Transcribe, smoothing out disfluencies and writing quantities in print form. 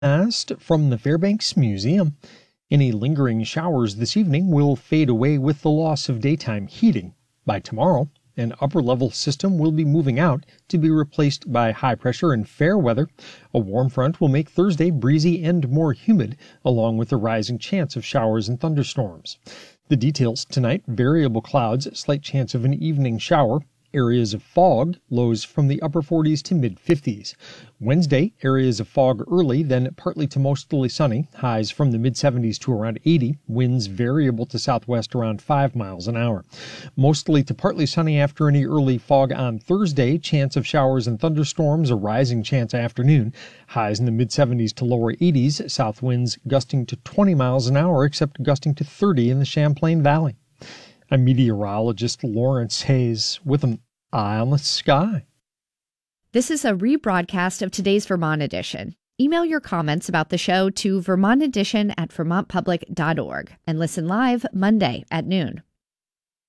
From the Fairbanks Museum. Any lingering showers this evening will fade away with the loss of daytime heating. By tomorrow, an upper-level system will be moving out to be replaced by high pressure and fair weather. A warm front will make Thursday breezy and more humid, along with a rising chance of showers and thunderstorms. The details tonight: variable clouds, slight chance of an evening shower. Areas of fog, lows from the upper 40s to mid-50s. Wednesday, areas of fog early, then partly to mostly sunny, highs from the mid-70s to around 80, winds variable to southwest around 5 miles an hour. Mostly to partly sunny after any early fog on Thursday, chance of showers and thunderstorms, a rising chance afternoon, highs in the mid-70s to lower 80s, south winds gusting to 20 miles an hour, except gusting to 30 in the Champlain Valley. I'm meteorologist Lawrence Hayes with an eye on the sky. This is a rebroadcast of today's Vermont Edition. Email your comments about the show to vermontedition@vermontpublic.org and listen live Monday at noon.